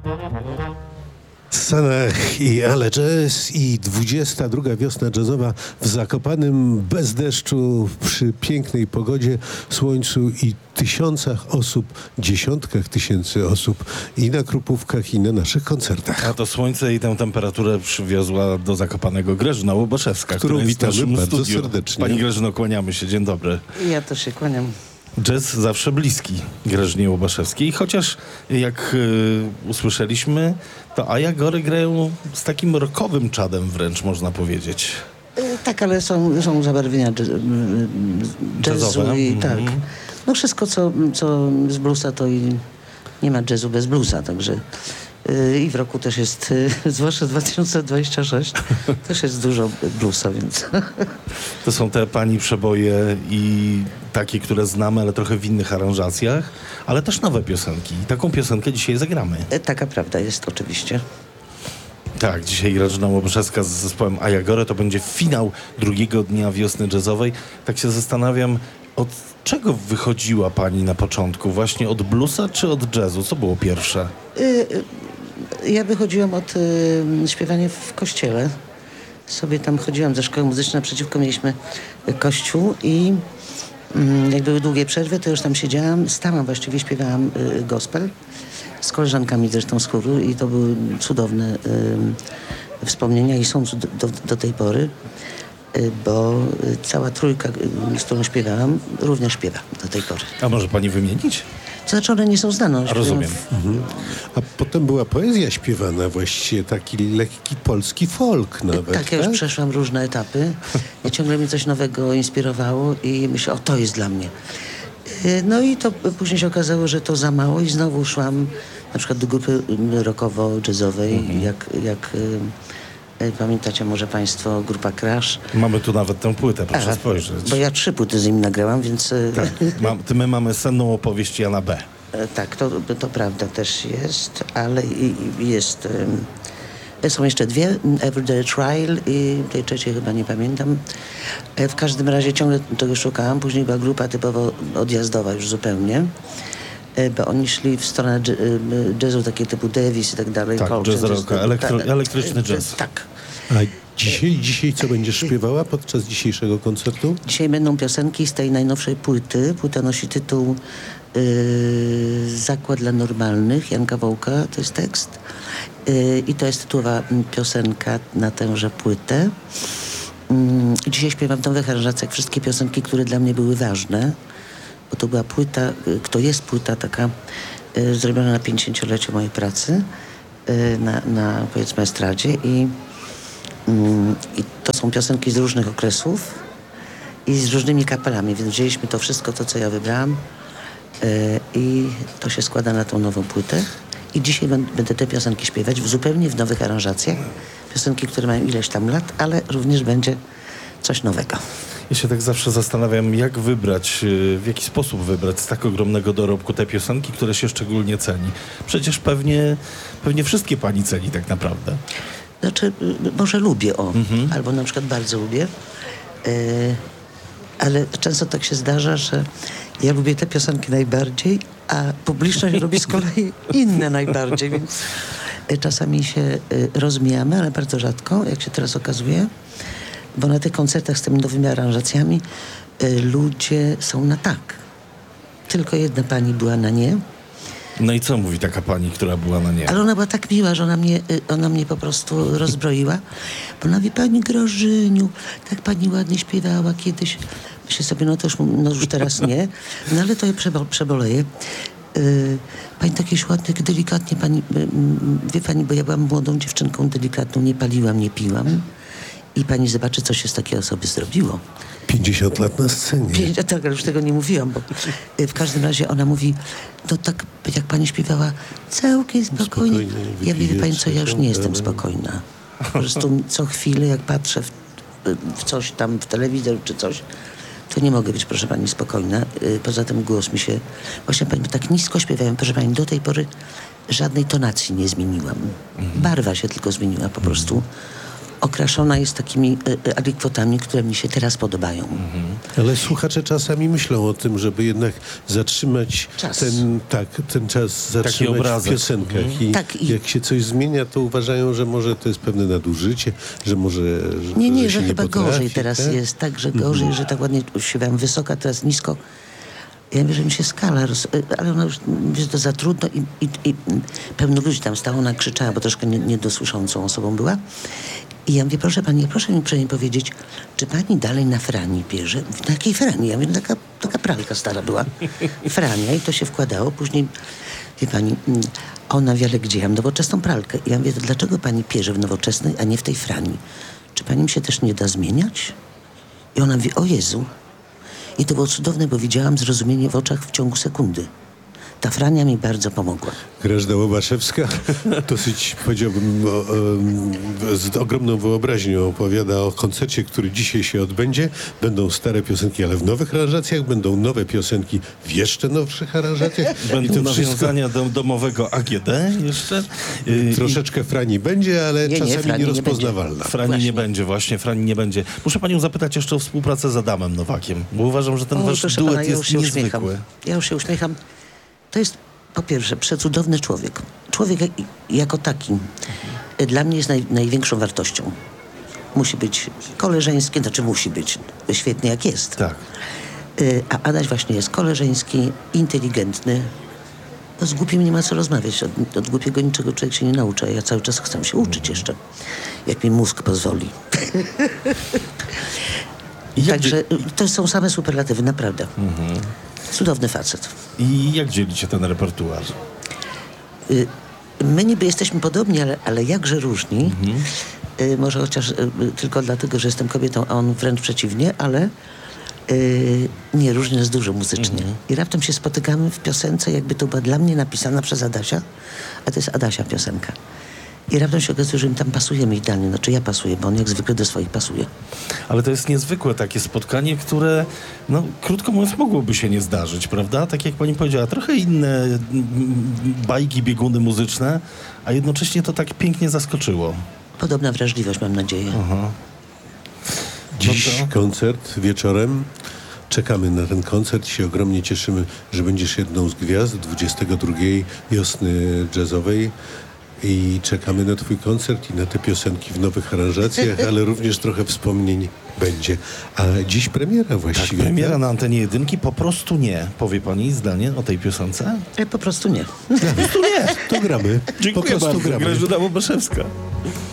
Sanach i Ale Jazz i 22. wiosna jazzowa w Zakopanem, bez deszczu, przy pięknej pogodzie, słońcu i tysiącach osób, dziesiątkach tysięcy osób i na Krupówkach, i na naszych koncertach. A to słońce i tę temperaturę przywiozła do Zakopanego Grażyna Łobaszewska, Którą która jest w witamy naszym bardzo studiu. serdecznie. Pani Grażyno, kłaniamy się. Dzień dobry. Ja też się kłaniam. Jazz zawsze bliski Grażynie Łobaszewskiej, chociaż jak usłyszeliśmy, to Ayagory grają z takim rockowym czadem wręcz, można powiedzieć. Tak, ale są zabarwienia jazzu Jazzowe? i tak. No wszystko, co z bluesa, to i nie ma jazzu bez bluesa, także i w roku też jest, zwłaszcza 2026, też jest dużo bluesa, więc... To są te pani przeboje i takie, które znamy, ale trochę w innych aranżacjach, ale też nowe piosenki. I taką piosenkę dzisiaj zagramy. Taka prawda jest oczywiście. Tak, dzisiaj Grażyna Łobaszewska z zespołem Ayagory. To będzie finał drugiego dnia wiosny jazzowej. Tak się zastanawiam, od czego wychodziła pani na początku? Właśnie od bluesa czy od jazzu? Co było pierwsze? Ja wychodziłam od śpiewania w kościele. Sobie tam chodziłam ze szkoły muzycznej, naprzeciwko mieliśmy kościół i jak były długie przerwy, to już tam siedziałam, stałam właściwie, śpiewałam gospel z koleżankami zresztą z chóru i to były cudowne wspomnienia i są do tej pory, bo cała trójka, z którą śpiewałam, również śpiewa do tej pory. A może pani wymienić? To znaczy one nie są znane. Rozumiem. A potem była poezja śpiewana, właściwie taki lekki polski folk nawet. Tak, ja już przeszłam różne etapy i ciągle mnie coś nowego inspirowało i myślę, o, to jest dla mnie. No i to później się okazało, że to za mało i znowu szłam na przykład do grupy rockowo-jazzowej, jak pamiętacie może państwo, grupa Crash. Mamy tu nawet tę płytę, proszę spojrzeć. Bo ja 3 płyty z nimi nagrałam, więc... Tak, my mamy senną opowieść Jana B. Tak, to prawda też jest, ale jest... Są jeszcze 2, Everyday Trial i tej trzeciej chyba nie pamiętam. W każdym razie ciągle tego szukałam. Później była grupa typowo odjazdowa już zupełnie, bo oni szli w stronę jazzu takie typu Davis i tak dalej. Tak, jazz rock, elektryczny jazz. Tak. A dzisiaj co będziesz śpiewała podczas dzisiejszego koncertu? Dzisiaj będą piosenki z tej najnowszej płyty. Płyta nosi tytuł Zakład dla normalnych, Janka Wołka, to jest tekst. I to jest tytułowa piosenka na tęże płytę. Dzisiaj śpiewam w nowych aranżacjach wszystkie piosenki, które dla mnie były ważne, bo to była płyta, to jest płyta taka zrobiona na 50-lecie mojej pracy na powiedzmy estradzie i to są piosenki z różnych okresów i z różnymi kapelami, więc wzięliśmy to wszystko, to co ja wybrałam i to się składa na tą nową płytę. I dzisiaj będę te piosenki śpiewać zupełnie w nowych aranżacjach. Piosenki, które mają ileś tam lat, ale również będzie coś nowego. Ja się tak zawsze zastanawiam, jak wybrać, w jaki sposób wybrać z tak ogromnego dorobku te piosenki, które się szczególnie ceni. Przecież pewnie wszystkie pani ceni tak naprawdę. Znaczy, może lubię, albo na przykład bardzo lubię, ale często tak się zdarza, że ja lubię te piosenki najbardziej, a publiczność lubi z kolei inne najbardziej, więc czasami się rozmijamy, ale bardzo rzadko, jak się teraz okazuje, bo na tych koncertach z tymi nowymi aranżacjami ludzie są na tak. Tylko jedna pani była na nie. No i co mówi taka pani, która była na nie? Ale ona była tak miła, że ona mnie po prostu rozbroiła. Bo ona mówi, pani Grażyniu, tak pani ładnie śpiewała kiedyś. Myślę sobie, no już teraz nie. No ale to ja przeboleję. Pani takieś ładne, delikatnie, pani, wie pani, bo ja byłam młodą dziewczynką, delikatną, nie paliłam, nie piłam. I pani zobaczy, co się z takiej osoby zrobiło. 50 lat na scenie. Tak, ale już tego nie mówiłam, bo w każdym razie ona mówi, no tak jak pani śpiewała, całkiem spokojnie. Ja mówię, wie pani co, ja już nie jestem spokojna. Po prostu co chwilę, jak patrzę w coś tam, w telewizor czy coś, to nie mogę być, proszę pani, spokojna. Poza tym głos mi się... Właśnie pani, tak nisko śpiewałem, proszę pani, do tej pory żadnej tonacji nie zmieniłam. Barwa się tylko zmieniła po prostu. okraszona jest takimi alikwotami, które mi się teraz podobają. Ale słuchacze czasami myślą o tym, żeby jednak zatrzymać Czas. ten czas zatrzymać w obrazek. piosenkach. Tak, i- Jak się coś zmienia, to uważają, że może to jest pewne nadużycie, że może Nie, się że chyba potrafi, gorzej teraz tak? jest, tak, że gorzej, że tak ładnie śpiewam wysoka, teraz nisko. Ja wiem, że mi się skala, ale ona już, że to za trudno i pełno ludzi tam stało, ona krzyczała, bo troszkę niedosłyszącą osobą była. I ja mówię, proszę pani, proszę mi uprzejmie powiedzieć, czy pani dalej na frani bierze? Mówi, na jakiej frani? Ja mówię, taka pralka stara była. Frania i to się wkładało. Później, wie pani, ona wie, ale gdzie ja mam nowoczesną pralkę? I ja mówię, to dlaczego pani pierze w nowoczesnej, a nie w tej frani? Czy pani mi się też nie da zmieniać? I ona mówi, o Jezu. I to było cudowne, bo widziałam zrozumienie w oczach w ciągu sekundy. Ta frania mi bardzo pomogła. Grażyna Łobaszewska dosyć, powiedziałbym, z ogromną wyobraźnią opowiada o koncercie, który dzisiaj się odbędzie. Będą stare piosenki, ale w nowych aranżacjach. Będą nowe piosenki w jeszcze nowszych aranżacjach. Będą I to wszystko nawiązania do domowego AGD jeszcze. troszeczkę frani będzie, ale Nie, czasami frani nie nierozpoznawalna. Frani nie będzie, właśnie, Frani nie będzie. Muszę panią zapytać jeszcze o współpracę z Adamem Nowakiem, bo uważam, że ten O, wasz proszę duet pana, ja już jest się uśmiecham. niezwykły. Ja już się uśmiecham. To jest po pierwsze przecudowny człowiek. Człowiek jako taki dla mnie jest największą wartością. Musi być koleżeński, znaczy musi być świetnie jak jest. Tak. A Adaś właśnie jest koleżeński, inteligentny. No z głupim nie ma co rozmawiać. Od głupiego niczego człowiek się nie nauczy. A ja cały czas chcę się uczyć jeszcze. Jak mi mózg pozwoli. Także to są same superlatywy, naprawdę. Cudowny facet. I jak dzielicie ten repertuar? My niby jesteśmy podobni, ale jakże różni. Może chociaż tylko dlatego, że jestem kobietą, a on wręcz przeciwnie, ale nie, różni nas dużo muzycznie. I raptem się spotykamy w piosence, jakby to była dla mnie napisana przez Adasia, a to jest Adasia piosenka. I raptem się okazuje, że im tam pasujemy idealnie. Znaczy ja pasuję, bo on jak zwykle do swoich pasuje. Ale to jest niezwykłe takie spotkanie, które, no krótko mówiąc, mogłoby się nie zdarzyć, prawda? Tak jak pani powiedziała, trochę inne bajki, bieguny muzyczne, a jednocześnie to tak pięknie zaskoczyło. Podobna wrażliwość, mam nadzieję. Dziś koncert wieczorem. Czekamy na ten koncert i się ogromnie cieszymy, że będziesz jedną z gwiazd 22. wiosny jazzowej. I czekamy na twój koncert i na te piosenki w nowych aranżacjach, ale również trochę wspomnień będzie. A dziś premiera właściwie. Tak, premiera na antenie jedynki, po prostu nie. Powie pani zdanie o tej piosence? Po prostu nie. To gramy. Po Dziękuję prostu bardzo. gramy. Grażyna Łobaszewska.